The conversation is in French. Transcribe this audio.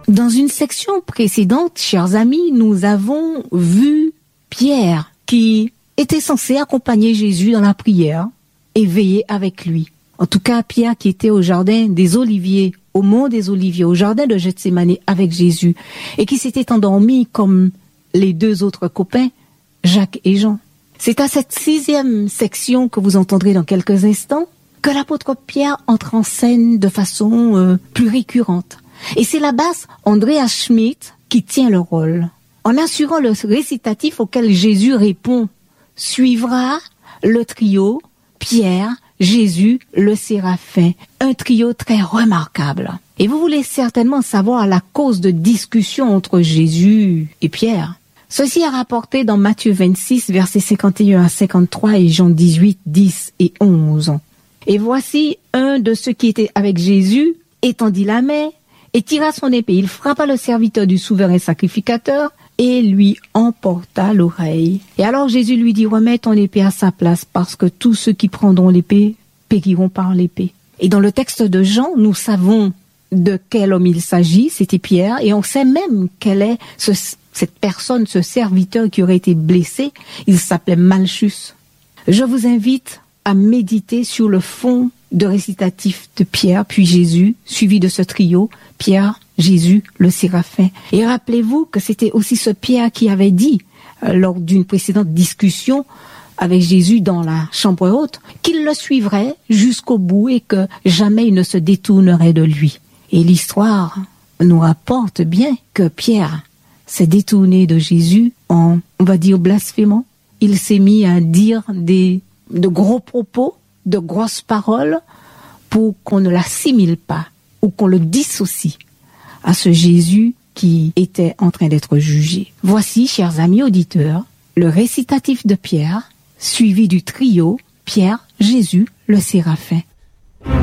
Dans une section précédente, chers amis, nous avons vu Pierre qui était censé accompagner Jésus dans la prière et veiller avec lui. En tout cas, Pierre qui était au jardin des Oliviers, au mont des Oliviers, au jardin de Gethsémani avec Jésus et qui s'était endormi comme les deux autres copains, Jacques et Jean. C'est à cette 6e section que vous entendrez dans quelques instants que l'apôtre Pierre entre en scène de façon plus récurrente. Et c'est la basse Andrea Schmidt qui tient le rôle. En assurant le récitatif auquel Jésus répond, suivra le trio Pierre, Jésus, le Séraphin. Un trio très remarquable. Et vous voulez certainement savoir la cause de discussion entre Jésus et Pierre. Ceci est rapporté dans Matthieu 26, versets 51 à 53 et Jean 18, 10 et 11. Et voici un de ceux qui étaient avec Jésus, étendit la main et tira son épée. Il frappa le serviteur du souverain sacrificateur et lui emporta l'oreille. Et alors Jésus lui dit, remets ton épée à sa place parce que tous ceux qui prendront l'épée périront par l'épée. Et dans le texte de Jean, nous savons de quel homme il s'agit, c'était Pierre, et on sait même quel est cette personne, ce serviteur qui aurait été blessé. Il s'appelait Malchus. Je vous invite à méditer sur le fond de récitatif de Pierre, puis Jésus, suivi de ce trio, Pierre, Jésus, le Séraphin. Et rappelez-vous que c'était aussi ce Pierre qui avait dit, lors d'une précédente discussion avec Jésus dans la chambre haute, qu'il le suivrait jusqu'au bout et que jamais il ne se détournerait de lui. Et l'histoire nous rapporte bien que Pierre s'est détourné de Jésus en, on va dire, blasphémant. Il s'est mis à dire de gros propos, de grosses paroles pour qu'on ne l'assimile pas ou qu'on le dissocie à ce Jésus qui était en train d'être jugé. Voici, chers amis auditeurs, le récitatif de Pierre, suivi du trio Pierre, Jésus, le Séraphin.